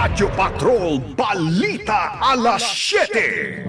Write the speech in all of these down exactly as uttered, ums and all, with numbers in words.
Radyo Patrol Balita Alas siyete.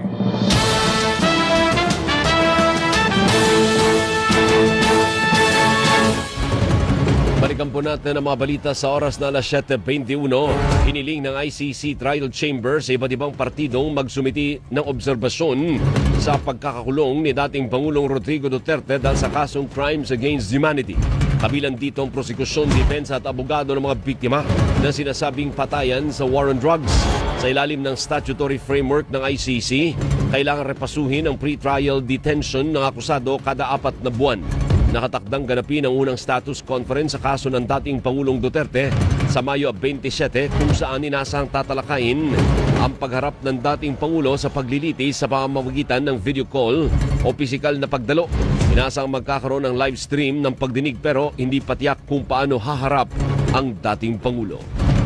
Balikan po natin ang mga balita sa oras na alas siyete twenty-one. Hiniling ng I C C Trial Chamber sa iba't ibang partidong magsumiti ng obserbasyon sa pagkakakulong ni dating Pangulong Rodrigo Duterte dahil sa kasong Crimes Against Humanity. Kabilang dito ang prosekusyon, depensa at abogado ng mga biktima na sinasabing patayan sa war on drugs. Sa ilalim ng statutory framework ng I C C, kailangan repasuhin ang pre-trial detention ng akusado kada apat na buwan. Nakatakdang ganapin ang unang status conference sa kaso ng dating Pangulong Duterte sa Mayo twenty-seven kung saan inasang tatalakayin ang pagharap ng dating Pangulo sa paglilitis sa pamamagitan ng video call o pisikal na pagdalo. Inasang magkakaroon ng live stream ng pagdinig pero hindi patiyak kung paano haharap ang dating Pangulo.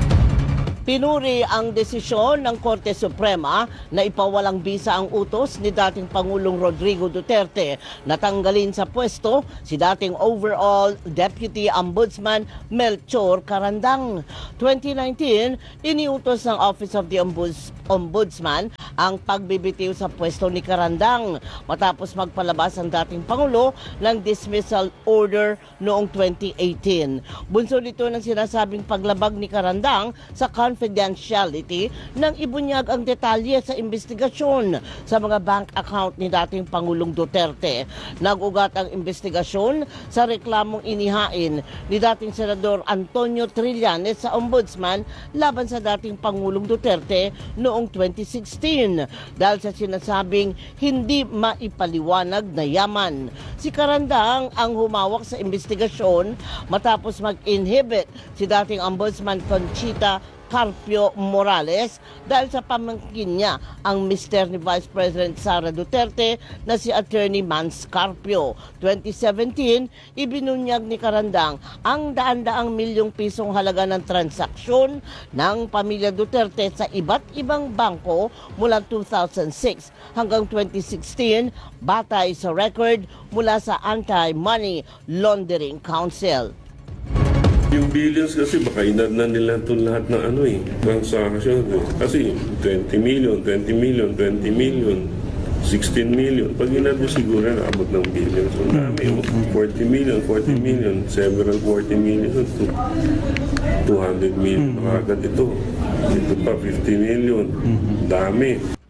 Pinuri ang desisyon ng Korte Suprema na ipawalang bisa ang utos ni dating Pangulong Rodrigo Duterte na tanggalin sa pwesto si dating overall Deputy Ombudsman Melchor Carandang. twenty nineteen, iniutos ng Office of the Ombuds Ombudsman ang pagbibitiw sa pwesto ni Carandang matapos magpalabas ang dating Pangulo ng dismissal order noong twenty eighteen. Bunso nito ng sinasabing paglabag ni Carandang sa confidentiality nang ibunyag ang detalye sa investigasyon sa mga bank account ni dating Pangulong Duterte. Nag-ugat ang investigasyon sa reklamong inihain ni dating Senador Antonio Trillanes sa Ombudsman laban sa dating Pangulong Duterte noong twenty sixteen dahil sa sinasabing hindi maipaliwanag na yaman. Si Carandang ang humawak sa investigasyon matapos mag-inhibit si dating Ombudsman Conchita Carpio Morales dahil sa pamangkin niya ang mister ni Vice President Sara Duterte na si Attorney Mans Carpio. twenty seventeen, ibinunyag ni Carandang ang daan-daang milyong pisong halaga ng transaksyon ng pamilya Duterte sa iba't ibang bangko mula two thousand six hanggang twenty sixteen batay sa record mula sa Anti-Money Laundering Council. Yung billions kasi baka inad na nila itong lahat ng ano eh, transaction. Kasi twenty million, twenty million, twenty million, sixteen million. Pag inad mo siguro naabot ng billions. So dami, forty million, forty million, several forty million, two hundred million. Agad ito. Ito pa, fifty million. Dami.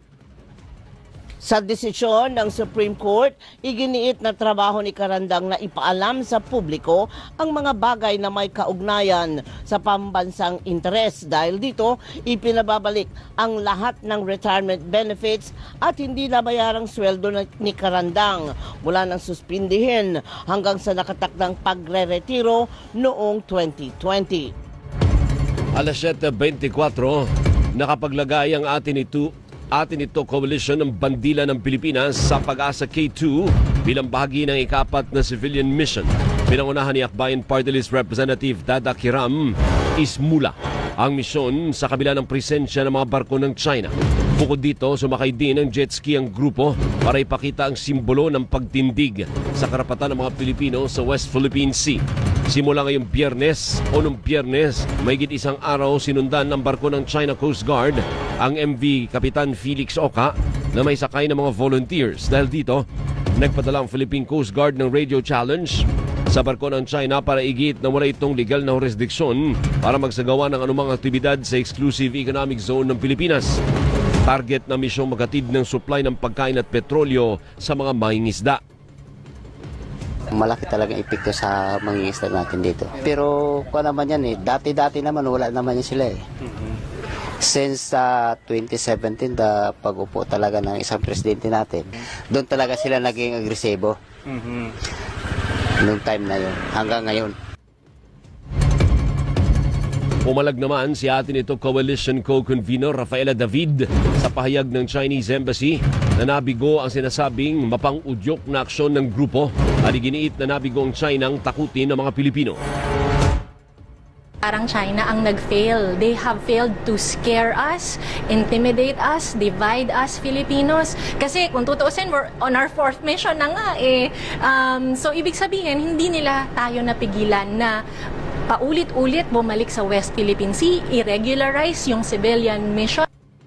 Sa desisyon ng Supreme Court, iginiit na trabaho ni Carandang na ipaalam sa publiko ang mga bagay na may kaugnayan sa pambansang interes. Dahil dito, ipinababalik ang lahat ng retirement benefits at hindi nabayarang sweldo ni Carandang mula nang suspindihin hanggang sa nakatakdang pagre-retiro noong twenty twenty. alas siyete twenty-four, nakapaglagay ang atin ito Atin ito coalition ng bandila ng Pilipinas sa Pag-asa K two bilang bahagi ng ikapat na civilian mission. Pinangunahan ni Akbayan Party List Representative Dada Kiram Ismula ang misyon sa kabila ng presensya ng mga barko ng China. Bukod dito, sumakay din ng jet ski ang grupo para ipakita ang simbolo ng pagtindig sa karapatan ng mga Pilipino sa West Philippine Sea. Simula ngayong Biyernes o nung Biyernes, mahigit isang araw sinundan ng barko ng China Coast Guard ang M V Kapitan Felix Oka na may sakay ng mga volunteers. Dahil dito, nagpadala ang Philippine Coast Guard ng radio challenge sa barko ng China para igit na wala itong legal na jurisdiksyon para magsagawa ng anumang aktibidad sa exclusive economic zone ng Pilipinas. Target na misyong maghatid ng supply ng pagkain at petrolyo sa mga mangingisda. Malaki talagang epekto sa mangingisda natin dito. Pero kung naman yan eh, dati-dati naman wala naman yan sila eh. Since uh, twenty seventeen, the pag-upo talaga ng isang presidente natin, doon talaga sila naging agresibo. Mm-hmm. Noong time na yun, hanggang ngayon. Pumalag naman si atin ito Coalition Co-Convenor Rafaela David sa pahayag ng Chinese Embassy na nabigo ang sinasabing mapang-udyok na aksyon ng grupo at iginiit na nabigo ang China ang takutin ng mga Pilipino. Parang China ang nag-fail. They have failed to scare us, intimidate us, divide us Filipinos. Kasi kung tutuusin, we're on our fourth mission na nga eh. Um, so ibig sabihin, hindi nila tayo napigilan na paulit-ulit bumalik sa West Philippine Sea, irregularize yung civilian mission.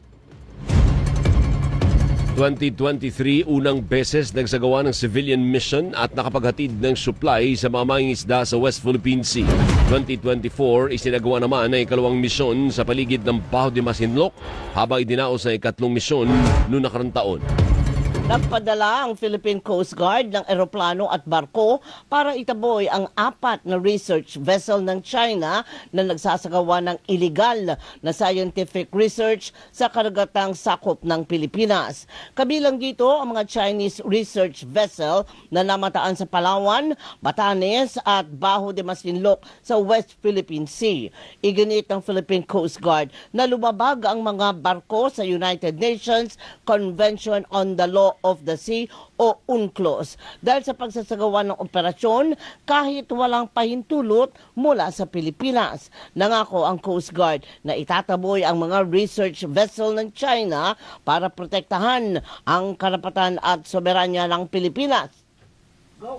twenty twenty-three, unang beses nagsagawa ng civilian mission at nakapaghatid ng supply sa mga mangingisda sa West Philippine Sea. twenty twenty-four, isinagawa naman ang ikalawang misyon sa paligid ng Baho de Masinloc habang idinaos ang ikatlong misyon noong nakarang taon. Nagpadala ang Philippine Coast Guard ng eroplano at barko para itaboy ang apat na research vessel ng China na nagsasagawa ng illegal na scientific research sa karagatang sakop ng Pilipinas. Kabilang dito ang mga Chinese research vessel na namataan sa Palawan, Batanes at Baho de Masinloc sa West Philippine Sea. Iginit ng Philippine Coast Guard na lumabag ang mga barko sa United Nations Convention on the Law of the Sea o UNCLOS dahil sa pagsasagawa ng operasyon kahit walang pahintulot mula sa Pilipinas. Nangako ang Coast Guard na itataboy ang mga research vessel ng China para protektahan ang karapatan at soberanya ng Pilipinas. Go!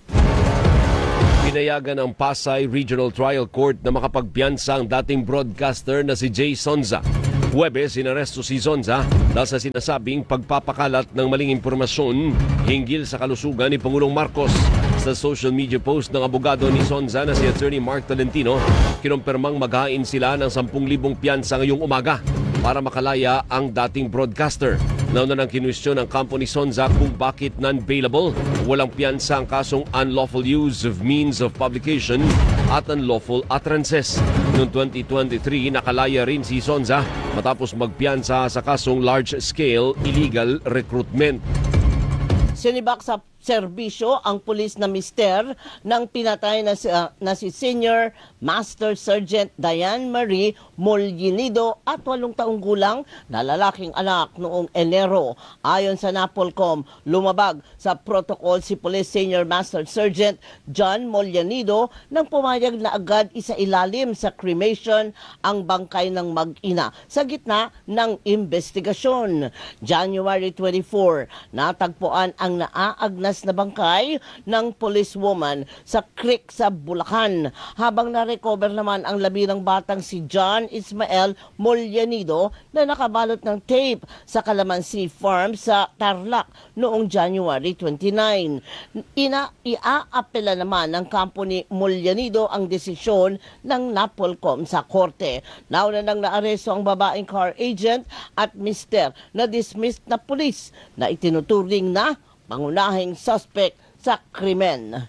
Pinayagan ng Pasay Regional Trial Court na makapagpiyansa ang dating broadcaster na si Jay Sonza. Huwebes, inaresto si Sonza dahil sa sinasabing pagpapakalat ng maling impormasyon hinggil sa kalusugan ni Pangulong Marcos. Sa social media post ng abogado ni Sonza na si Attorney Mark Tolentino, kinumpirmang maghain sila ng ten thousand piyansa ngayong umaga para makalaya ang dating broadcaster. Nauna nang kinwestiyon ng kampo ni Sonza kung bakit non-bailable, walang piyansa ang kasong unlawful use of means of publication at unlawful utterances. Noong twenty twenty-three, nakalaya rin si Sonza matapos magpiyansa sa kasong large-scale illegal recruitment. Sinibak sa serbisyo ang pulis na mister ng pinatay na si, uh, na si Senior Master Sergeant Diane Marie Molyinido at walong taong gulang na lalaking anak noong Enero. Ayon sa NAPOLCOM, lumabag sa protocol si Police Senior Master Sergeant John Molyinido nang pumayag na agad isailalim sa cremation ang bangkay ng mag-ina sa gitna ng investigasyon. January twenty-fourth, natagpuan ang naaagnas na bangkay ng policewoman sa creek sa Bulacan. Habang na-recover naman ang labi ng batang si John Ismael Molyanido na nakabalot ng tape sa Calamansi Farm sa Tarlac noong January twenty-ninth. Ina, iaapela naman ng kampo ni Molyanido ang desisyon ng NAPOLCOM sa korte. Nauna nang naaresto ang babaeng car agent at mister na dismissed na pulis na itinuturing na pangunahing suspect sa krimen.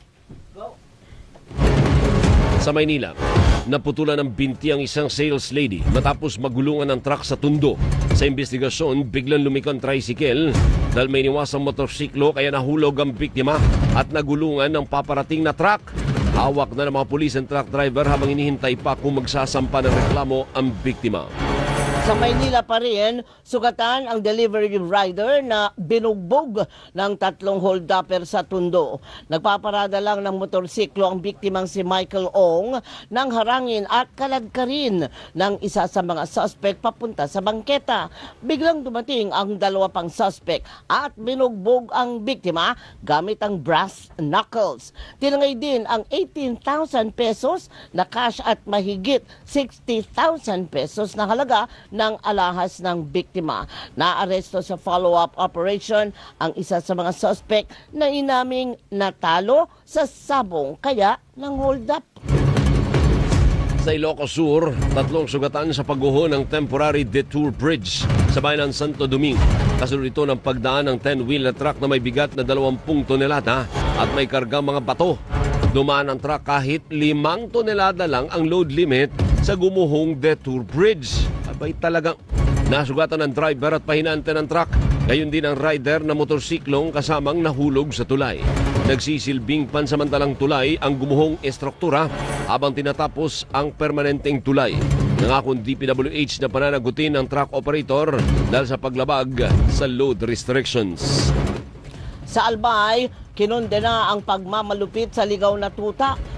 Sa Maynila, naputulan ng binti ang isang sales lady matapos magulungan ng truck sa Tondo. Sa investigasyon, biglang lumiko ang tricycle dahil may iniwasang motorsiklo kaya nahulog ang biktima at nagulungan ng paparating na truck. Hawak na ng mga pulis ang truck driver habang inihintay pa kung magsasampa ng reklamo ang biktima. Sa Maynila pa rin, sugatan ang delivery rider na binugbog ng tatlong hold-upper sa Tondo. Nagpaparada lang ng motorsiklo ang biktimang si Michael Ong nang harangin at kaladkarin ng isa sa mga suspect papunta sa bangketa. Biglang dumating ang dalawa pang suspect at binugbog ang biktima gamit ang brass knuckles. Tinangay din ang eighteen thousand pesos na cash at mahigit sixty thousand pesos na halaga ng alahas ng biktima. Naaresto sa follow-up operation ang isa sa mga suspect na inaming natalo sa sabong kaya ng hold-up. Sa Ilocos Sur, tatlong sugatan sa pagguho ng temporary detour bridge sa bayan ng Santo Domingo. Kasunod ito ng pagdaan ng ten-wheel na truck na may bigat na twenty tonelada at may kargang mga bato. Dumaan ang truck kahit limang tonelada lang ang load limit sa gumuhong detour bridge. Abay talagang nasugatan ng driver at pahinante ng truck. Gayon din ang rider na motorsiklong kasamang nahulog sa tulay. Nagsisilbing pansamantalang tulay ang gumuhong estruktura habang tinatapos ang permanenteng tulay. Nangakong D P W H na pananagutin ng truck operator dahil sa paglabag sa load restrictions. Sa Albay, kinondena ang pagmamalupit sa ligaw na tuta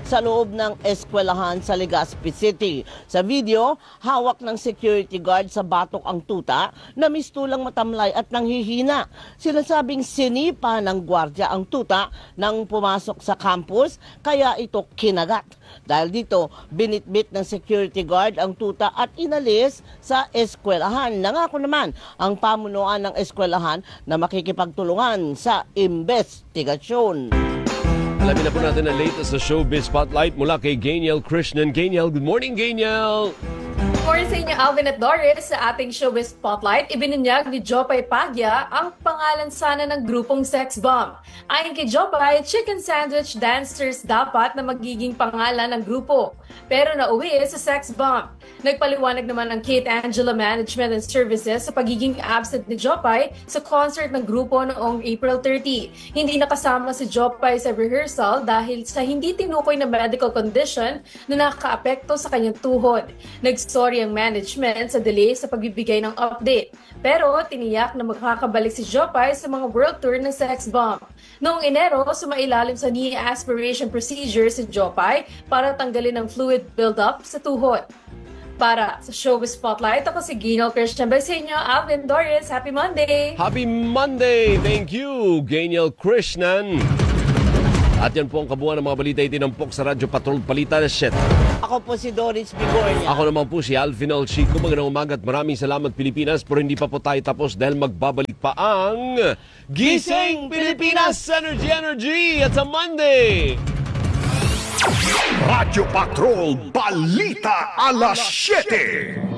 sa loob ng eskwelahan sa Legazpi City. Sa video, hawak ng security guard sa batok ang tuta na mistulang matamlay at nanghihina. Sinasabing sinipa ng gwardya ang tuta nang pumasok sa campus, kaya ito kinagat. Dahil dito, binitbit ng security guard ang tuta at inalis sa eskwelahan. Nangako naman ang pamunuan ng eskwelahan na makikipagtulungan sa investigasyon. Alamin na po natin ang latest sa Showbiz Spotlight mula kay Gainiel Krishnan. Gainiel, good morning, Gainiel! Good morning sa inyo, Alvin at Doris. Sa ating Showbiz Spotlight, ibinunyag ni Jopay Pagya ang pangalan sana ng grupong Sex Bomb. Ayon kay Jopay, Chicken Sandwich Dancers dapat na magiging pangalan ng grupo. Pero nauwi sa Sex Bomb. Nagpaliwanag naman ang Kate Angela Management and Services sa pagiging absent ni Jopay sa concert ng grupo noong April thirtieth. Hindi nakasama si Jopay sa rehearsal dahil sa hindi tinukoy na medical condition na nakakaapekto sa kanyang tuhod. Nagsorry ang management sa delay sa pagbibigay ng update. Pero tiniyak na makakabalik si Jopay sa mga world tour ng Sex Bomb. Noong Enero, sumailalim sa knee aspiration procedure si Jopay para tanggalin ang fluid buildup sa tuhod. Para sa Showbiz Spotlight, ako si Gainiel Krishnan. Bye sa inyo, Alvin, Doris. Happy Monday! Happy Monday! Thank you, Gainiel Krishnan. At yan po ang kabuuan ng mga balita itinampok sa Radyo Patrol Balita na Shet. Ako po si Doris Bigornia. Ako naman po si Alvin Alchico. Magandang umaga at maraming salamat Pilipinas. Pero hindi pa po tayo tapos dahil magbabalik pa ang Gising Pilipinas Energy Energy at sa Monday! Radyo Patrol Balita Alas siete.